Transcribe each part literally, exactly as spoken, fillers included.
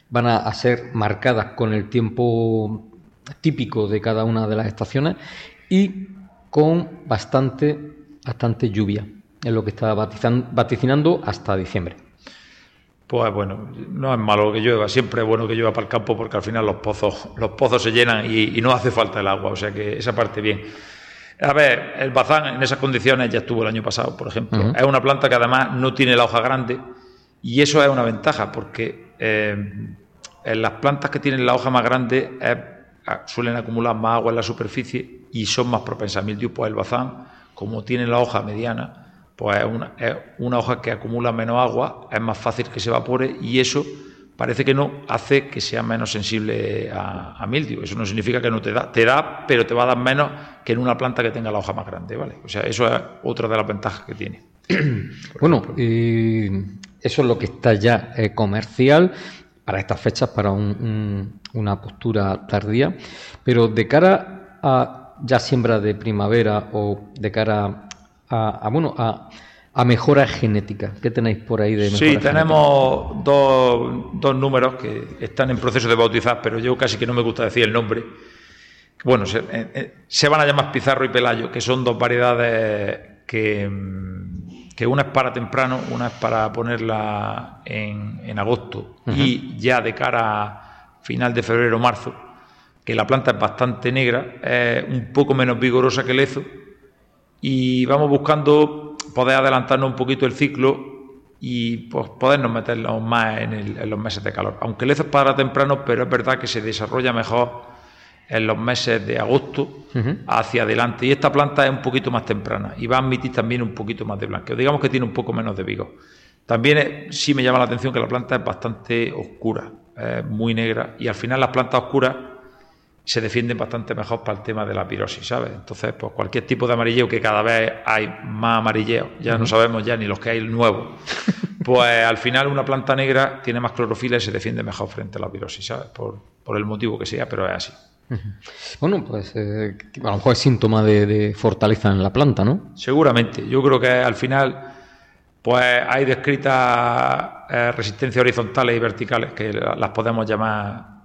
van a, a ser marcadas con el tiempo típico de cada una de las estaciones y con bastante, bastante lluvia, es lo que está vaticinando hasta diciembre. Pues bueno, no es malo que llueva, siempre es bueno que llueva para el campo porque al final los pozos, los pozos se llenan y, y no hace falta el agua, o sea que esa parte bien. A ver, el bazán en esas condiciones ya estuvo el año pasado, por ejemplo. Uh-huh. Es una planta que además no tiene la hoja grande y eso es una ventaja porque eh, en las plantas que tienen la hoja más grande eh, suelen acumular más agua en la superficie y son más propensas a mildiu. Pues el bazán, como tiene la hoja mediana, pues es una, es una hoja que acumula menos agua, es más fácil que se evapore y eso parece que no hace que sea menos sensible a, a mildiu. Eso no significa que no te da, te da, pero te va a dar menos que en una planta que tenga la hoja más grande, ¿vale? O sea, eso es otra de las ventajas que tiene. Bueno, y eso es lo que está ya eh, comercial para estas fechas, para un, un, una postura tardía, pero de cara a ya siembra de primavera o de cara a, a bueno, a a mejora genética. ¿Qué tenéis por ahí de mejora genética? Sí, tenemos dos, dos números que están en proceso de bautizar, pero yo casi que no me gusta decir el nombre. Bueno, se, eh, se van a llamar Pizarro y Pelayo, que son dos variedades que, que una es para temprano, una es para ponerla en, en agosto. Uh-huh. Y ya de cara a final de febrero o marzo, que la planta es bastante negra, es un poco menos vigorosa que el Lezo, y vamos buscando poder adelantarnos un poquito el ciclo y pues podernos meternos más en, el, en los meses de calor. Aunque el Lezo es para temprano, pero es verdad que se desarrolla mejor en los meses de agosto uh-huh. hacia adelante. Y esta planta es un poquito más temprana y va a admitir también un poquito más de blanqueo. Digamos que tiene un poco menos de vigor. También es, sí me llama la atención que la planta es bastante oscura, es muy negra, y al final las plantas oscuras se defienden bastante mejor para el tema de la pirosis, ¿sabes? Entonces, pues cualquier tipo de amarilleo, que cada vez hay más amarilleo, ya uh-huh. no sabemos ya ni los que hay nuevos, pues al final una planta negra tiene más clorofila y se defiende mejor frente a la pirosis, ¿sabes? Por, por el motivo que sea, pero es así. Uh-huh. Bueno, pues eh, a lo mejor es síntoma de, de fortaleza en la planta, ¿no? Seguramente. Yo creo que al final pues hay descritas eh, resistencias horizontales y verticales, que las podemos llamar.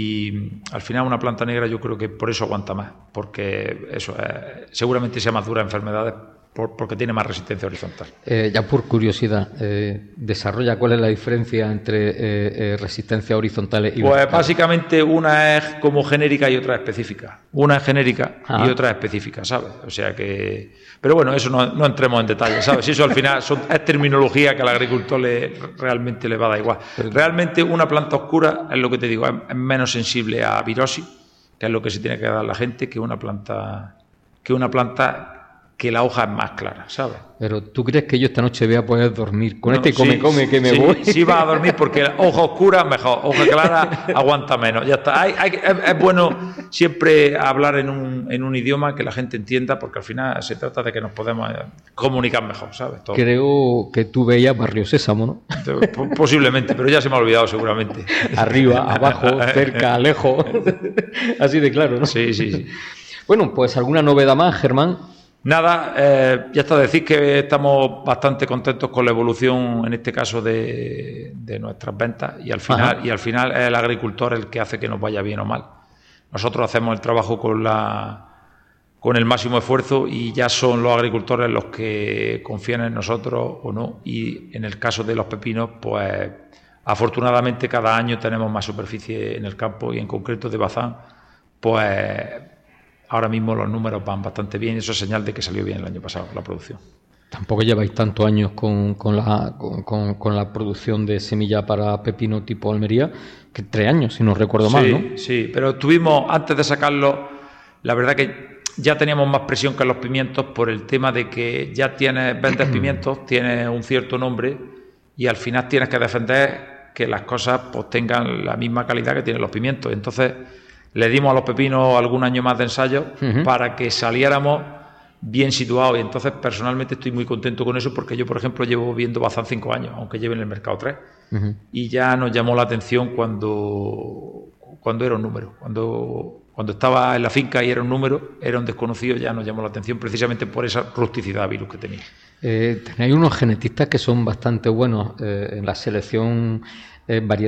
Y al final una planta negra yo creo que por eso aguanta más, porque eso eh, seguramente sea más dura en enfermedades por, porque tiene más resistencia horizontal. Eh, ya por curiosidad, eh, desarrolla cuál es la diferencia entre eh, eh, resistencia horizontal y pues vertical. Básicamente una es como genérica y otra específica. Una es genérica Ajá. y otra es específica, ¿sabes? O sea que, pero bueno, eso no, no entremos en detalle, ¿sabes? Si eso al final son, es terminología que al agricultor le, realmente le va a dar igual. Realmente una planta oscura, es lo que te digo, es, es menos sensible a virosis, que es lo que se tiene que dar a la gente, que una planta que una planta que la hoja es más clara, ¿sabes? Pero ¿tú crees que yo esta noche voy a poder dormir con no, este come, sí, come, que me sí, voy? Sí, vas a dormir porque hoja oscura mejor, hoja clara aguanta menos, ya está. Hay, hay, es, es bueno siempre hablar en un, en un idioma que la gente entienda, porque al final se trata de que nos podemos comunicar mejor, ¿sabes? Todo. Creo que tú veías Barrio Sésamo, ¿no? Posiblemente, pero ya se me ha olvidado seguramente. Arriba, abajo, cerca, lejos, así de claro, ¿no? Sí, sí, sí. Bueno, pues alguna novedad más, Germán. Nada, eh, ya está, decir que estamos bastante contentos con la evolución, en este caso, de, de nuestras ventas, y al final Ajá. y al final es el agricultor el que hace que nos vaya bien o mal. Nosotros hacemos el trabajo con la con el máximo esfuerzo y ya son los agricultores los que confían en nosotros o no, y en el caso de los pepinos, pues afortunadamente cada año tenemos más superficie en el campo, y en concreto de Bazán, pues ahora mismo los números van bastante bien, y eso es señal de que salió bien el año pasado la producción. Tampoco lleváis tantos años con, con, la, con, con la producción de semilla para pepino tipo Almería, que tres años, si no recuerdo sí, mal, ¿no? Sí, pero tuvimos, antes de sacarlo, la verdad que ya teníamos más presión que los pimientos, por el tema de que ya tienes, vendes pimientos, tienes un cierto nombre, y al final tienes que defender que las cosas pues tengan la misma calidad que tienen los pimientos. Entonces le dimos a los pepinos algún año más de ensayo uh-huh. para que saliéramos bien situados, y entonces personalmente estoy muy contento con eso, porque yo, por ejemplo, llevo viendo Bazán cinco años, aunque lleve en el mercado tres, uh-huh. y ya nos llamó la atención cuando, cuando era un número, cuando, cuando estaba en la finca y era un número, era un desconocido, ya nos llamó la atención precisamente por esa rusticidad virus que tenía. Eh, tenéis unos genetistas que son bastante buenos eh, en la selección eh, variedad